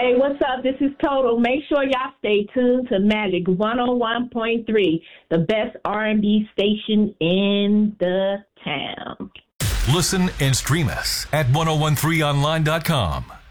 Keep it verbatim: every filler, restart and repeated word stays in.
Hey, what's up? This is Total. Make sure y'all stay tuned to Magic one oh one point three, the best R and B station in the town. Listen and stream us at ten thirteen online dot com.